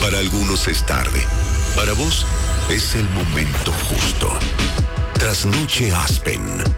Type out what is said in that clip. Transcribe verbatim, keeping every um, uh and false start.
Para algunos es tarde. Para vos es el momento justo. Trasnoche Aspen.